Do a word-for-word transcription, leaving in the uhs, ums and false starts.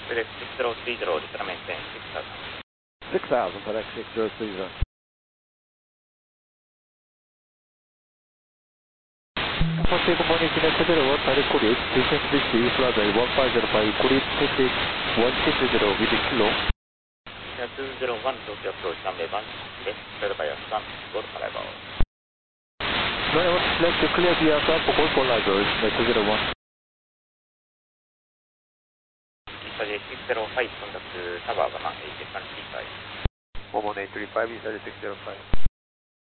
FedEx six zero three zero, return maintain six thousand. six thousand, FedEx six zero three zero. First, good morning, Kenneth zero one, direct Korea, station three C, flight one five zero five, Korea, taxi one six zero, within kilo. two zero one, Tokyo approach, runway one six, cleared by Sun, go to arrival. Runway one select to clear the aircraft for call for arrival, two zero one. East J six zero five, contact tower, one eight three five. one one eight three five, East J six zero five.